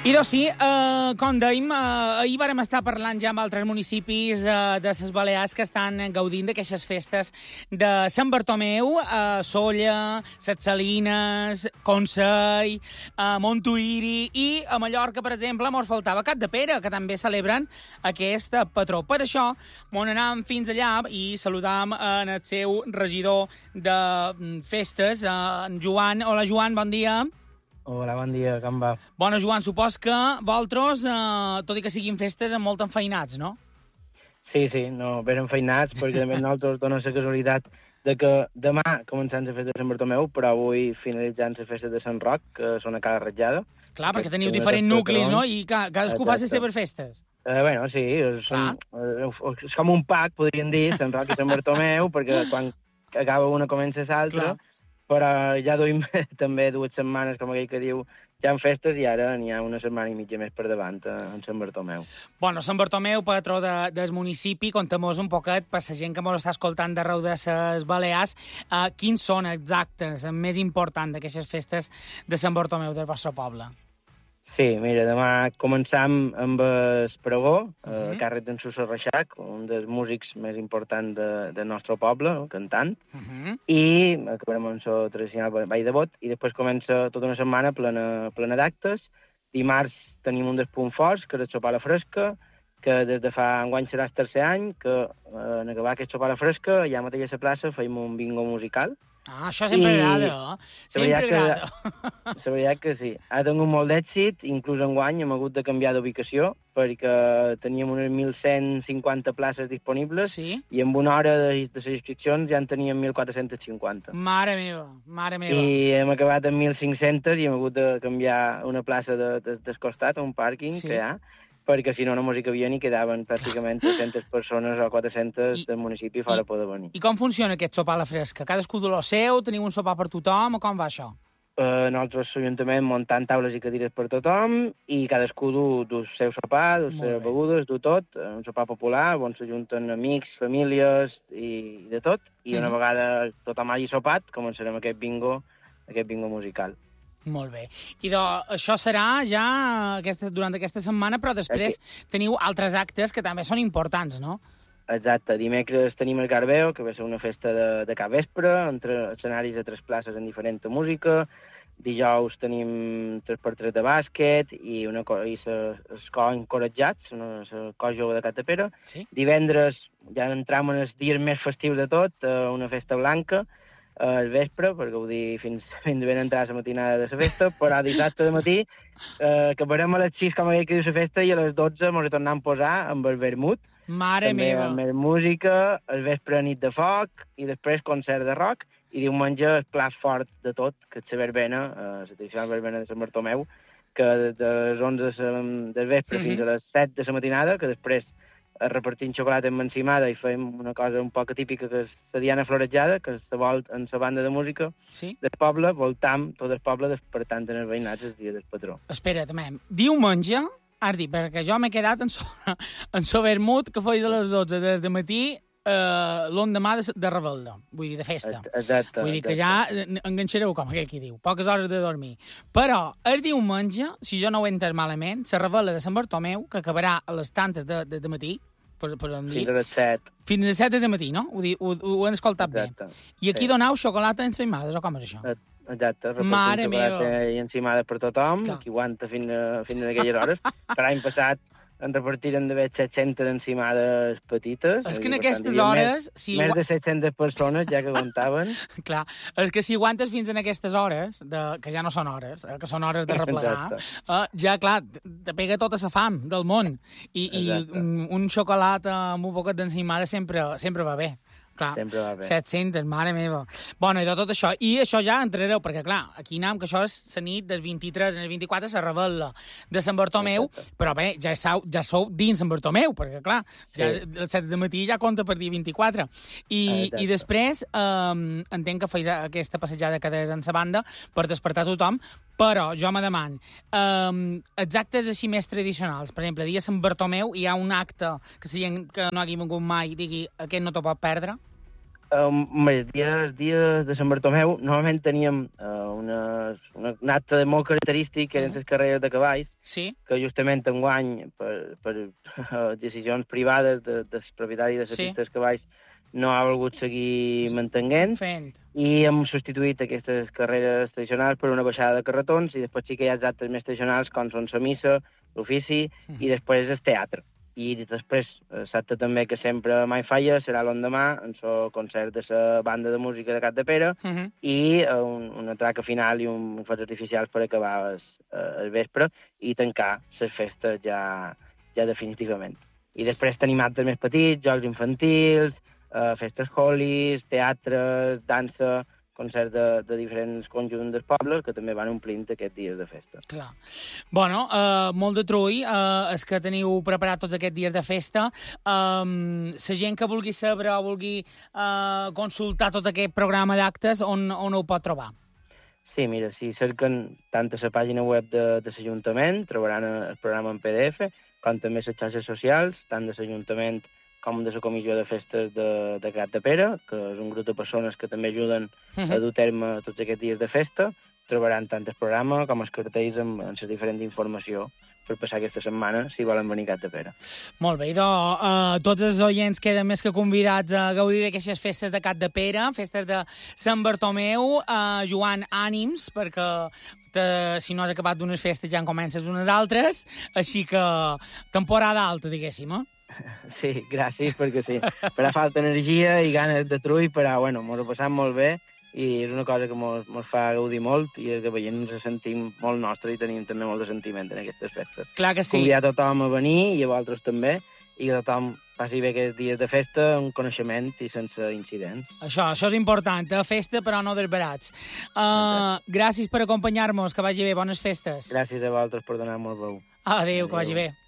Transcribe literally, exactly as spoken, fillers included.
I doncs sí, eh, com dèiem, eh, ahir vàrem estar parlant ja amb altres municipis eh, de les Balears que estan gaudint d'aquestes festes de Sant Bartomeu, eh, Sóller, Ses Salines, Consell, eh, Montuïri i a Mallorca, per exemple, mos faltava Capdepera, que també celebren aquest patró. Per això, mos anàvem fins allà i saludàvem en el seu regidor de festes, eh, en Joan. Hola, Joan, bon dia. Hola, bon dia, com va? Bueno, Joan, supos que vosaltres, eh, tot i que siguin festes, amb molt enfeinats, no? Sí, sí, no, ben enfeinats, perquè també nosaltres dona la casualitat de que demà començant la festa de Sant Bartomeu, però avui finalitzant la festa de Sant Roc, que són a cada ratllada. Clar, perquè teniu diferents nuclis, no? I ca cadascú fa les seves festes. Eh, bueno, sí, són, eh, és com un pack, podríem dir, Sant Roc i Sant Bartomeu, perquè quan acaba una comença l'altra, però ja duim també dues setmanes, com aquell que diu, ja en festes, i ara n'hi ha una setmana i mitja més per davant en Sant Bartomeu. Bueno, Sant Bartomeu, patró de, del municipi, contem-nos un poquet, per la gent que ens està escoltant d'arreu de les Balears, eh, quins són exactes, més importants d'aquestes festes de Sant Bartomeu del vostre poble? Sí, mira, demà començam amb el pregó, uh -huh. a càrrec d'en Suso Reixac, un dels músics més importants de, del nostre poble, cantant, uh -huh. i acabarem amb el tradicional ball de bot, i després comença tota una setmana plena, plena d'actes. Dimarts tenim un dels punts forts, que és el sopar a la fresca, que des de fa enguany serà el tercer any, que eh, en acabar aquest sopar a la fresca, allà mateix a la plaça, feim un bingo musical. Ah, això sempre I... agrada, eh? Sempre agrada. La veritat que sí. Ha tingut molt d'èxit, inclús enguany hem hagut de canviar d'ubicació, perquè teníem unes mil cent cinquanta places disponibles, sí? I en una hora de, de les inscripcions ja en teníem mil quatre-cents cinquanta. Mare meva, mare meva. I hem acabat amb mil cinc-cents i hem hagut de canviar una plaça de, de, del costat, un pàrquing sí. que hi ha, perquè si no no mos hi cabien i quedaven pràcticament tres-centes persones o quatre-centes I, del municipi fora poder venir. I com funciona aquest sopar a la fresca? Cadascú de lo seu? Teniu un sopar per tothom? O com va això? Uh, nosaltres, l'Ajuntament, muntant taules i cadires per tothom, i cadascú du, du el seu sopar, du les seves begudes, du tot, un sopar popular, on s'ajunten amics, famílies i de tot, i una mm-hmm. vegada tothom hagi sopat, començarem aquest bingo, aquest bingo musical. Molt bé. I de, això serà ja aquesta, durant aquesta setmana, però després Aquí. teniu altres actes que també són importants, no? Exacte. Dimecres tenim el Garbeo, que va ser una festa de, de capvespre, entre escenaris de tres places en diferent música. Dijous tenim tres per tres de bàsquet i, una, i els cors encoratjats, el cor jove de Capdepera. Sí? Divendres ja entram en els dies més festius de tot, una festa blanca, al vespre, perquè ho dic fins, fins ben entrar la matinada de la festa, però dissabte de matí eh, acabarem a les sis, com aquell que diu la festa, i a les dotze ens tornem a posar amb el vermut. Mare també meva! Amb la música, el vespre nit de foc, i després concert de rock, i diumenge el plat fort de tot, que és la verbena, eh, la tradicional verbena de Sant Bartomeu, que de les onze del vespre mm-hmm. fins a les set de la matinada, que després repartint xocolata amb encimada i fem una cosa un poc típica, que és la Diana Florejada, que se vol en la banda de música sí? del poble, voltam tot el poble despertant en els veïnats el dia del patró. Espera, també. Diumenge, has dit, perquè jo m'he quedat en so, en so vermut que feia de les dotze des de matí eh, l'endemà de, de Rebelda, vull dir, de festa. Exacte. Vull dir que ja enganxareu, com aquell qui diu, poques hores de dormir. Però el diumenge, si jo no ho he entès malament, la Rebel·la de Sant Bartomeu, que acabarà a les tantes de, de, de matí, per, per fins a les set. Fins a les set de matí, no? Ho, ho, ho hem escoltat Exacte. bé. I aquí sí. donau xocolata ensaïmades, o com és això? Exacte, Mare xocolata i encimades per tothom, Clar. Qui aguanta fins a, fins a aquelles hores. Per l'any passat en repartiren d'haver set-centes encimades petites. És que en aquestes hores... Més, si més de set-centes persones, ja que comptaven. Clar, és que si aguantes fins en aquestes hores, de, que ja no són hores, eh, que són hores de replegar, eh, ja, clar, te pega tota la fam del món. I, i un, un xocolat amb un poquet d'encimada sempre, sempre va bé. Clar, sempre va bé. set-centes, mare meva. Bueno, i de tot això. I això ja entrareu, perquè, clar, aquí anem, que això és la nit del vint-i-tres al vint-i-quatre, la rebel·la de Sant Bartomeu, Exacte. Però bé, ja sou, ja sou dins Sant Bartomeu, perquè, clar, ja, sí. el set de matí ja compta per dia vint-i-quatre. I, i després, eh, entenc que feis aquesta passejada que deies en la banda per despertar tothom, però jo me deman, eh, els actes així més tradicionals, per exemple, dia Sant Bartomeu, hi ha un acte que si que no hagi vingut mai, digui, aquest no t'ho pot perdre? Um, el dia, el dia de Sant Bartomeu normalment teníem uh, una, una, un acte de molt característic, que eren les carreres de cavalls, sí. que justament enguany, per, per uh, decisions privades de, dels propietaris de les Sí. pistes de cavalls, no ha volgut seguir mantenint, Fent. i hem substituït aquestes carreres tradicionals per una baixada de carretons, i després sí que hi ha els actes més tradicionals, com són la missa, l'ofici, uh -huh. i després el teatre. I després, l'acte també que sempre mai falla serà l'endemà, en el concert de la banda de música de Capdepera, uh -huh. i un, una traca final i un focs artificials per acabar el, el vespre i tancar les festes ja, ja definitivament. I després tenim actes més petits, jocs infantils, Uh, festes holis, teatres, dansa, concerts de, de diferents conjunts dels pobles que també van omplint aquests dies de festa. Clar. Bueno, uh, molt de trull, uh, és que teniu preparat tots aquests dies de festa. Um, la gent que vulgui saber o vulgui uh, consultar tot aquest programa d'actes, on, on ho pot trobar? Sí, mira, si cerquen tant a la pàgina web de, de l'Ajuntament, trobaran el programa en P D F, com també a les xarxes socials, tant de l'Ajuntament com de la Comissió de Festes de, de Capdepera, que és un grup de persones que també ajuden uh-huh. a dur a terme tots aquests dies de festa. Trobaran tant el programa com els cartells amb, amb la diferent informació per passar aquesta setmana, si volen venir a Capdepera. Molt bé, idò, uh, tots els oients queden més que convidats a gaudir d'aquestes festes de Capdepera, festes de Sant Bartomeu. Uh, Joan, ànims, perquè te, si no has acabat d'unes festes ja en comences unes altres, així que temporada alta, diguéssim, eh? Sí, gràcies, perquè sí. Farà falta energia i ganes de trull, però, bueno, mos ho passam molt bé i és una cosa que mos, mos fa gaudir molt i és que veient ens sentim molt nostre i tenim també molt de sentiment en aquestes festes. Clar que sí. Convidar tothom a venir i a vosaltres també, i que tothom passi bé aquests dies de festa amb coneixement i sense incidents. Això, això és important, eh? Festa però no desbarats. Uh, gràcies per acompanyar-nos, que vagi bé, bones festes. Gràcies a vosaltres per donar-me el veu. Adéu, que vagi bé.